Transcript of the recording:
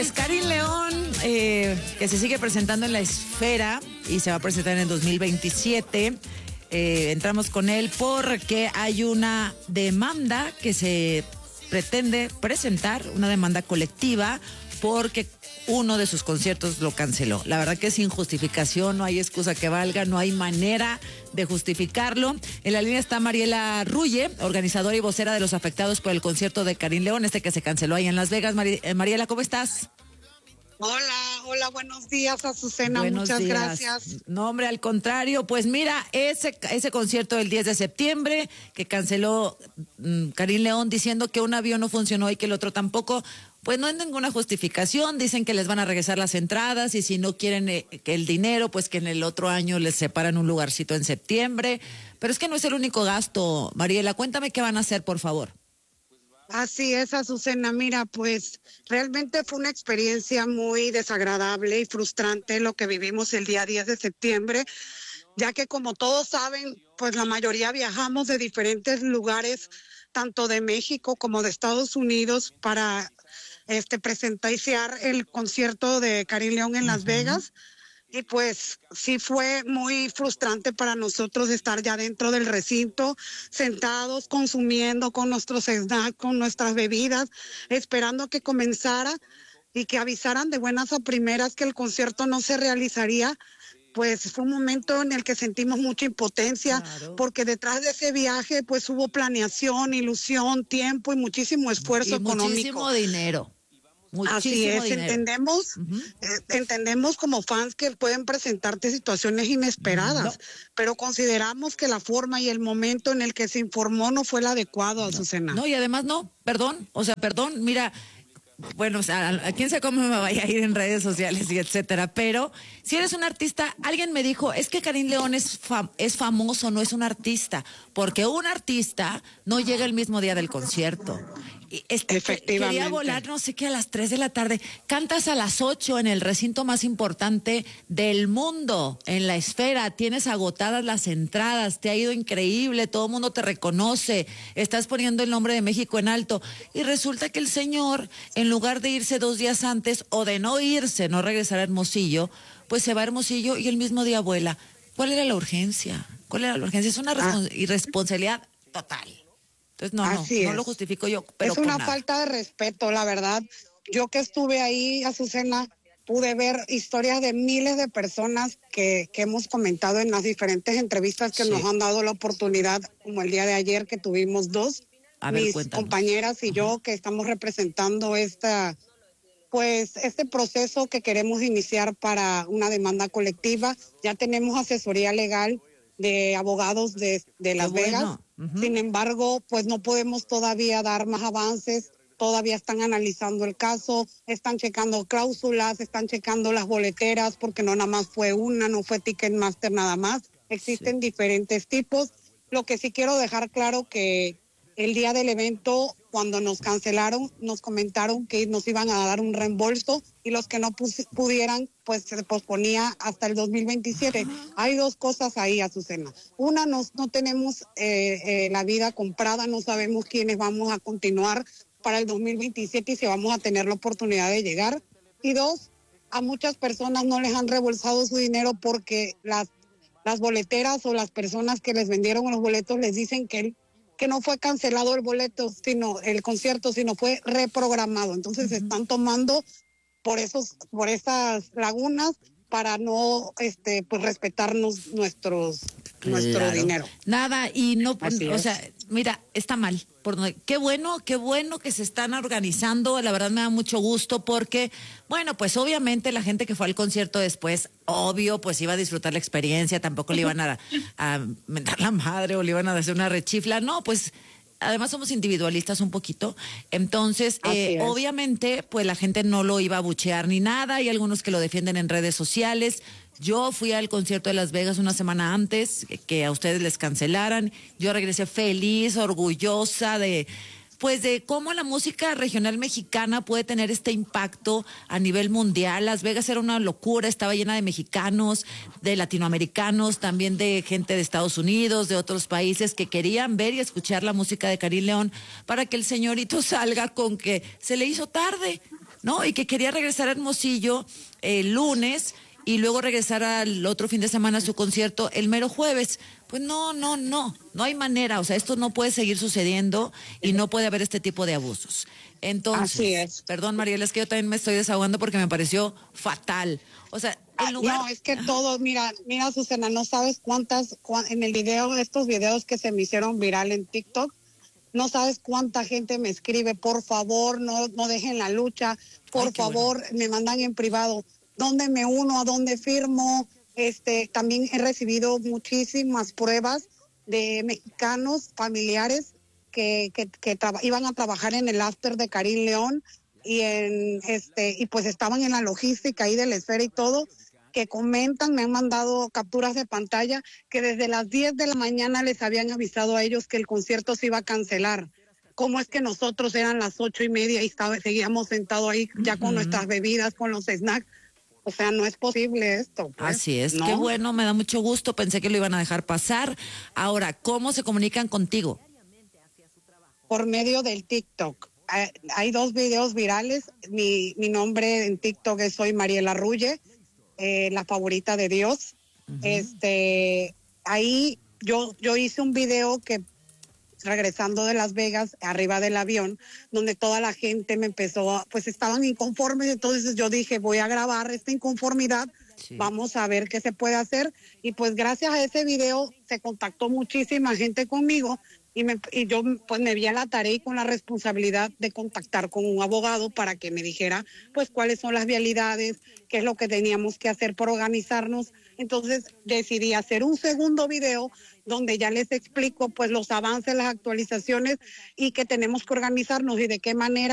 pues Karin León, que se sigue presentando en la Esfera y se va a presentar en el 2027. Entramos con él porque hay una demanda que se pretende presentar, una demanda colectiva, porque uno de sus conciertos lo canceló. La verdad que sin justificación, no hay excusa que valga, no hay manera de justificarlo. En la línea está Mariela Rulle, organizadora y vocera de los afectados por el concierto de Karin León, que se canceló ahí en Las Vegas. Mariela, ¿cómo estás? Hola, buenos días, Azucena, muchas gracias. No, hombre, al contrario, pues mira, ese concierto del 10 de septiembre que canceló Karin León diciendo que un avión no funcionó y que el otro tampoco, pues no hay ninguna justificación, dicen que les van a regresar las entradas y si no quieren que el dinero, pues que en el otro año les separan un lugarcito en septiembre, pero es que no es el único gasto. Mariela, cuéntame qué van a hacer, por favor. Así es, Azucena. Mira, pues realmente fue una experiencia muy desagradable y frustrante lo que vivimos el día 10 de septiembre, ya que como todos saben, pues la mayoría viajamos de diferentes lugares, tanto de México como de Estados Unidos, para presenciar el concierto de Karin León en Las Vegas. Y pues sí fue muy frustrante para nosotros estar ya dentro del recinto, sentados, consumiendo con nuestros snacks, con nuestras bebidas, esperando que comenzara y que avisaran de buenas a primeras que el concierto no se realizaría. Pues fue un momento en el que sentimos mucha impotencia, claro, porque detrás de ese viaje pues hubo planeación, ilusión, tiempo y muchísimo esfuerzo económico. Muchísimo dinero. Así es, entendemos como fans que pueden presentarte situaciones inesperadas, pero consideramos que la forma y el momento en el que se informó no fue el adecuado, Azucena. No, y además perdón, mira, bueno, o sea, a quién sabe cómo me vaya a ir en redes sociales y etcétera, pero si eres un artista, alguien me dijo, es que Karin León es famoso, no es un artista, porque un artista no llega el mismo día del concierto. Efectivamente. Quería volar no sé qué a las 3 de la tarde, cantas a las 8 en el recinto más importante del mundo, en la Esfera, tienes agotadas las entradas, te ha ido increíble, todo el mundo te reconoce, estás poniendo el nombre de México en alto, y resulta que el señor, en lugar de irse 2 días antes, o de no irse, no regresar a Hermosillo, pues se va a Hermosillo y el mismo día vuela. ¿Cuál era la urgencia? Es una irresponsabilidad total. Entonces no lo justifico yo, pero es una falta de respeto, la verdad. Yo que estuve ahí, Azucena, pude ver historias de miles de personas que hemos comentado en las diferentes entrevistas que nos han dado la oportunidad, como el día de ayer que tuvimos 2, mis compañeras y yo, que estamos representando este proceso que queremos iniciar para una demanda colectiva. Ya tenemos asesoría legal de abogados de Las Vegas. Sin embargo, pues no podemos todavía dar más avances, todavía están analizando el caso, están checando cláusulas, están checando las boleteras, porque no nada más fue una, no fue Ticketmaster nada más, existen diferentes tipos. Lo que sí quiero dejar claro que el día del evento, cuando nos cancelaron, nos comentaron que nos iban a dar un reembolso y los que no pudieran, pues se posponía hasta el 2027. Hay 2 cosas ahí, Azucena. Una, no tenemos la vida comprada, no sabemos quiénes vamos a continuar para el 2027 y si vamos a tener la oportunidad de llegar. Y 2, a muchas personas no les han reembolsado su dinero porque las boleteras o las personas que les vendieron los boletos les dicen que no fue cancelado el boleto, sino el concierto, sino fue reprogramado. Entonces se están tomando por esas lagunas para no pues respetarnos nuestro dinero. Nada, y no, o sea, mira, está mal. Qué bueno que se están organizando, la verdad me da mucho gusto porque, bueno, pues obviamente la gente que fue al concierto después, obvio, pues iba a disfrutar la experiencia, tampoco le iban a mentar la madre o le iban a hacer una rechifla, no, pues además somos individualistas un poquito, entonces obviamente pues la gente no lo iba a abuchear ni nada, hay algunos que lo defienden en redes sociales. Yo fui al concierto de Las Vegas una semana antes que a ustedes les cancelaran, yo regresé feliz, orgullosa de cómo la música regional mexicana puede tener este impacto a nivel mundial. Las Vegas era una locura, estaba llena de mexicanos, de latinoamericanos, también de gente de Estados Unidos, de otros países que querían ver y escuchar la música de Karin León para que el señorito salga con que se le hizo tarde. ¿no? Y que quería regresar a Hermosillo el lunes y luego regresar al otro fin de semana a su concierto el mero jueves. Pues no hay manera, o sea, esto no puede seguir sucediendo y no puede haber este tipo de abusos. Entonces, así es. Perdón, Mariela, es que yo también me estoy desahogando porque me pareció fatal. O sea, en lugar... No, es que todo, mira, Susana, no sabes en el video, estos videos que se me hicieron viral en TikTok, no sabes cuánta gente me escribe, por favor, no dejen la lucha, por favor, bueno. Me mandan en privado, ¿dónde me uno? ¿A dónde firmo? También he recibido muchísimas pruebas de mexicanos familiares que iban a trabajar en el after de Karim León y pues estaban en la logística ahí de la esfera y todo, que comentan, me han mandado capturas de pantalla, que desde las 10 de la mañana les habían avisado a ellos que el concierto se iba a cancelar. ¿Cómo es que nosotros eran las 8:30 y seguíamos sentados ahí ya con nuestras bebidas, con los snacks? O sea, no es posible esto. Pues, así es, ¿no? Qué bueno, me da mucho gusto, pensé que lo iban a dejar pasar. Ahora, ¿cómo se comunican contigo? Por medio del TikTok. Hay 2 videos virales, mi nombre en TikTok es Soy Mariela Rulle, la favorita de Dios. Ahí yo hice un video que regresando de Las Vegas, arriba del avión, donde toda la gente me empezó, pues estaban inconformes, entonces yo dije, voy a grabar esta inconformidad, vamos a ver qué se puede hacer, y pues gracias a ese video se contactó muchísima gente conmigo, y yo pues me vi a la tarea y con la responsabilidad de contactar con un abogado para que me dijera pues cuáles son las vialidades, qué es lo que teníamos que hacer para organizarnos. Entonces decidí hacer un segundo video donde ya les explico pues los avances, las actualizaciones y que tenemos que organizarnos y de qué manera